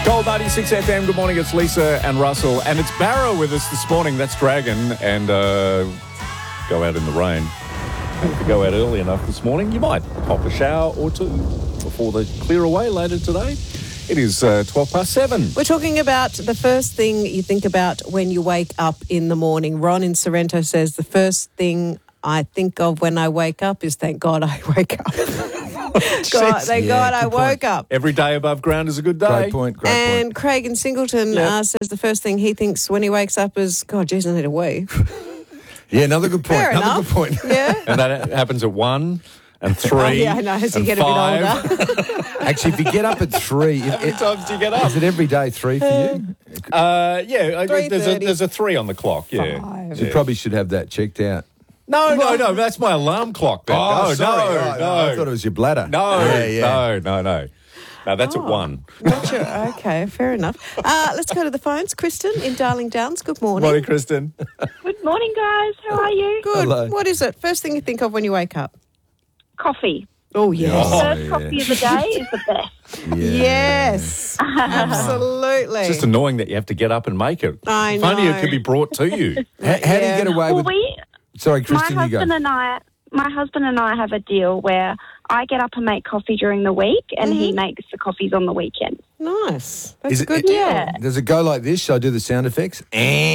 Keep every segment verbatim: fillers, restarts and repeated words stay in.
Gold ninety-six F M, good morning, it's Lisa and Russell. And it's Barrow with us this morning, that's Dragon. And uh, go out in the rain. And if you go out early enough this morning, you might pop a shower or two before they clear away later today. It is uh, twelve past seven. We're talking about the first thing you think about when you wake up in the morning. Ron in Sorrento says the first thing I think of when I wake up is thank God I wake up. God, thank Yeah, God I good woke point. up. Every day above ground is a good day. Great point, great And point. Craig in Singleton Yep. uh, says the first thing he thinks when he wakes up is, God, geez, I need a wee. Yeah, another good point. Fair another enough. good point. Yeah. And that happens at one and three. Oh, yeah, I know, as you and get five. a bit older. Actually, if you get up at three, How many it, times do you get up? is it every day three for you? Uh, yeah, I- there's a, three thirty. there's a three on the clock, yeah. Five. You probably should have that checked out. No, no, no, that's my alarm clock. That, no, sorry. no, Oh, no. I thought it was your bladder. No, Yeah, yeah. no, no, no. No, that's Oh. at one. Gotcha. Okay, fair enough. Uh, let's go to the phones. Kristen in Darling Downs, good morning. Morning, Kristen. Good morning, guys. How are you? Good. Hello. What is it? First thing you think of when you wake up? Coffee. Oh, yes. Oh, First yeah. coffee of the day is the best. Yeah. Yes, absolutely. It's just annoying that you have to get up and make it. I If only know. it could be brought to you. How, how do you Yeah. get away Well, with... we, Sorry, my Kristen, you go. husband and I, my husband and I have a deal where I get up and make coffee during the week, and he makes the coffees on the weekend. Nice. That's Is a it- good it- deal. Yeah. Does it go like this? Shall I do the sound effects?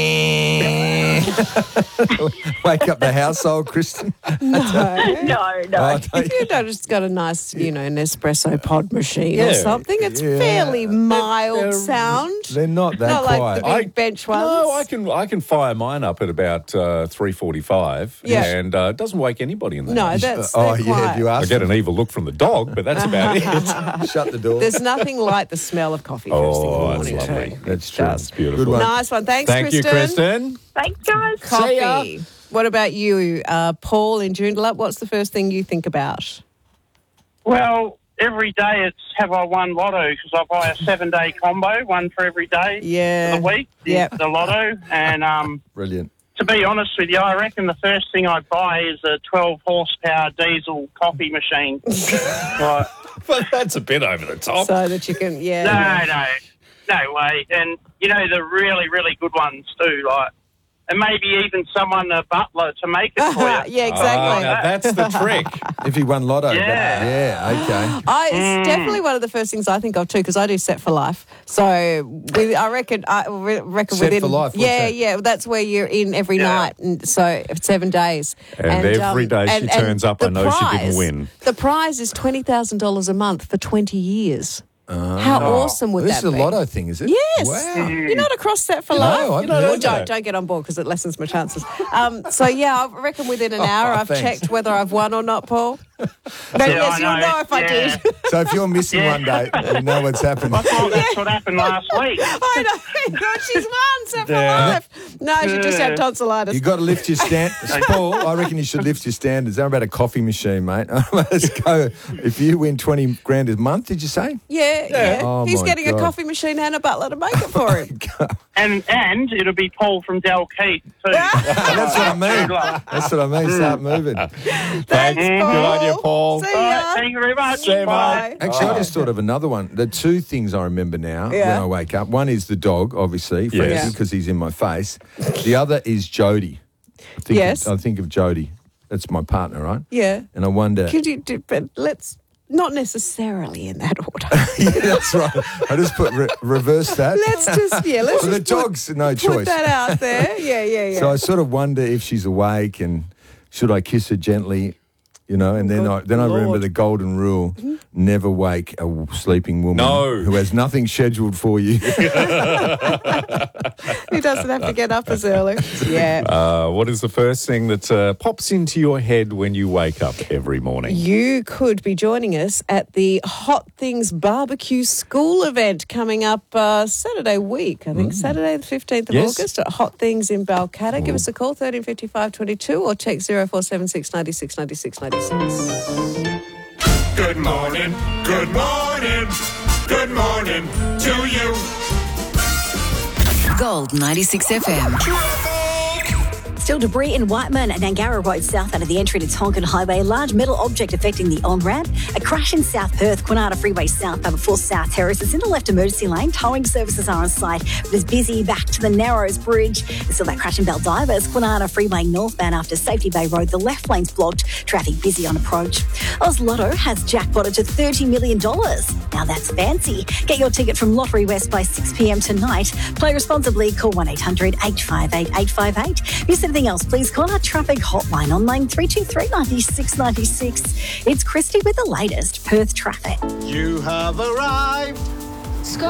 Wake up the household, Kristen. No. No, no. Oh, don't- If you've just got a nice, you know, Nespresso pod machine Yeah. or something, it's Yeah. fairly mild they're- sound. They're not that Not quiet. like the big I- bench ones. No, I can I can fire mine up at about uh, three forty-five, Yeah. and uh, it doesn't wake anybody in the No, house. that's oh, they're yeah, quiet. you I asked get an evil look from the dog, but that's about it. them. Shut the door. There's nothing like the smell of coffee first thing in the Oh, morning. that's lovely. too. That's true. Just beautiful. Good one. Nice one. Thanks, Thank you, Kristen. Kristen. Thanks, guys. See ya. Coffee. What about you, uh, Paul in Joondalup? What's the first thing you think about? Well, every day it's have I won lotto because I buy a seven-day combo, one for every day Yeah. of the week, the, Yep. the lotto. And um, Brilliant. to be honest with you, I reckon the first thing I'd buy is a twelve horsepower diesel coffee machine. Right. Well, that's a bit over the top. So that you can, yeah. No, no, no way. And, you know, the really, really good ones too, like, and maybe even someone, a butler, to make it for you. yeah, exactly. Oh, now that's the trick. If he won lotto. Yeah. Yeah, okay. I, it's definitely one of the first things I think of too, because I do set for life. So we, I reckon, I re- reckon Set within for life, what's yeah, that? yeah, that's where you're in every Yeah. night, and so seven days. And every day she turns up, I the know she didn't prize- win. The prize is twenty thousand dollars a month for twenty years. How awesome would This that is a be? lotto thing, is it? Yes. Wow. You're not across set for No, life. I've You know, heard well, don't, that. don't get on board because it lessens my chances. Um, so, yeah, I reckon within an hour I've thanks. checked whether I've won or not, Paul. No, yes, I you'll know. know if I Yeah. did. So if you're missing Yeah. one day, you know what's happened. I thought that's what happened last week. I know. God, she's won set for Yeah. life. No, she just had tonsillitis. You got to lift your stand, Paul. I reckon you should lift your standards. How about a coffee machine, mate? Let's go. If you win twenty grand a month, did you say? yeah, yeah. Oh, He's my getting a God. coffee machine and a butler to make it for him. And and it'll be Paul from Dalkeith too. That's what I mean. Good luck. That's what I mean. Start moving. Thanks, Good on you, Paul. See All ya. right, thank you very much. See you, Bye. mate. Actually, I just thought of another one. The two things I remember now Yeah. when I wake up. One is the dog, obviously, Yes. Frankie, Yeah. because he's in my face. The other is Jody. I think Yes. Of, I think of Jody. That's my partner, right? Yeah. And I wonder. Could you do, but let's, not necessarily in that order. Yeah, that's right. I just put re- reverse that. Let's just, yeah, let's For the just put- dog's no put choice. that out there. Yeah, yeah, yeah. So I sort of wonder if she's awake and should I kiss her gently, you know? And then I Good then I remember Lord. the golden rule: never wake a w- sleeping woman No. who has nothing scheduled for you. He doesn't have to get up as early. Yeah. Uh, what is the first thing that uh, pops into your head when you wake up every morning? You could be joining us at the Hot Things Barbecue School event coming up uh, Saturday week. I think Saturday the fifteenth of Yes. August at Hot Things in Balcatta. Give us a call, thirteen fifty-five twenty-two, or text zero four seven six ninety-six ninety-six ninety-six. Good morning, good morning, good morning to you. Gold ninety-six F M. Still debris in Whiteman and Angara Road south out of the entry to Tonkin Highway. Large metal object affecting the on-ramp. A crash in South Perth, Quinata Freeway southbound before South Terrace. It's in the left emergency lane. Towing services are on site, but it's busy back to the Narrows Bridge. There's still that crash in Baldivis, Quinata Freeway northbound after Safety Bay Road. The left lane's blocked. Traffic busy on approach. Oz Lotto has jackpotted to thirty million dollars. Now that's fancy. Get your ticket from Lottery West by six p.m. tonight. Play responsibly. Call one eight hundred eight five eight eight five eight. If there's anything else, please call our traffic hotline on line three two three, nine six nine six. It's Christy with the latest Perth traffic. You have arrived